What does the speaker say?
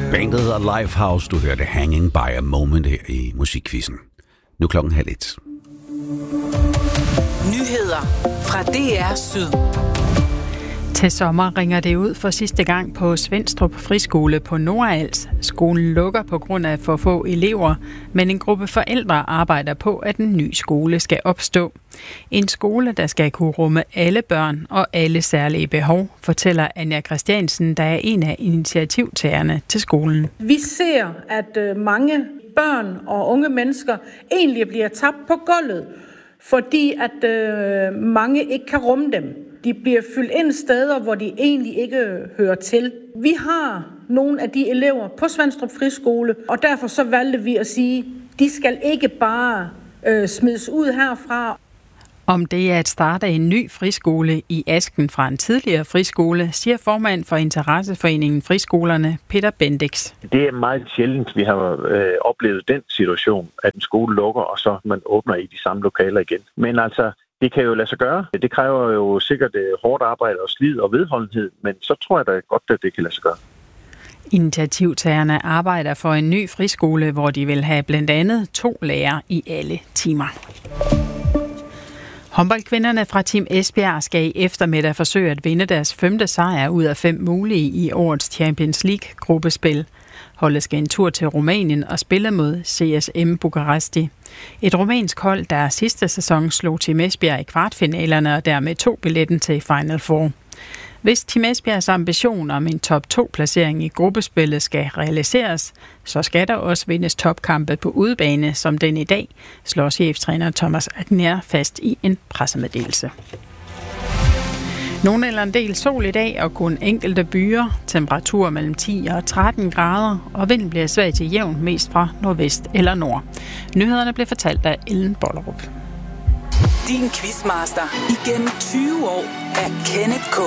Bandet hedder Lifehouse. Du hørte Hanging by a Moment her i Musikquizzen. Nu 12:30. Nyheder fra DR Syd. Til sommer ringer det ud for sidste gang på Svenstrup Friskole på Nordals. Skolen lukker på grund af for få elever, men en gruppe forældre arbejder på, at en ny skole skal opstå. En skole, der skal kunne rumme alle børn og alle særlige behov, fortæller Anja Christiansen, der er en af initiativtagerne til skolen. Vi ser, at mange børn og unge mennesker egentlig bliver tabt på gulvet, fordi at mange ikke kan rumme dem. De bliver fyldt ind steder, hvor de egentlig ikke hører til. Vi har nogle af de elever på Svenstrup Friskole, og derfor så valgte vi at sige, de skal ikke bare smides ud herfra. Om det er at starte en ny friskole i asken fra en tidligere friskole, siger formand for Interesseforeningen Friskolerne, Peter Bendix. Det er meget sjældent, vi har oplevet den situation, at en skole lukker, og så man åbner i de samme lokaler igen. Men altså, det kan jo lade sig gøre. Det kræver jo sikkert hårdt arbejde og slid og vedholdenhed, men så tror jeg da godt, at det kan lade sig gøre. Initiativtagerne arbejder for en ny friskole, hvor de vil have blandt andet 2 lærere i alle timer. Håndboldkvinderne fra Team Esbjerg skal i eftermiddag forsøge at vinde deres 5. sejr ud af 5 mulige i årets Champions League-gruppespil. Holdet skal en tur til Rumænien og spille mod CSM Bukaresti. Et rumænsk hold, der sidste sæson slog Team Esbjerg i kvartfinalerne og dermed tog billetten til Final Four. Hvis Team Esbjergs ambition om en top 2-placering i gruppespillet skal realiseres, så skal der også vindes topkampe på udebane som den i dag, slår cheftræner Thomas Agner fast i en pressemeddelelse. Nogen eller en del sol i dag og kun enkelte byer, temperatur mellem 10 og 13 grader, og vinden bliver svag til jævn mest fra nordvest eller nord. Nyhederne blev fortalt af Ellen Bollerup. Din quizmaster igennem 20 år er Kenneth K.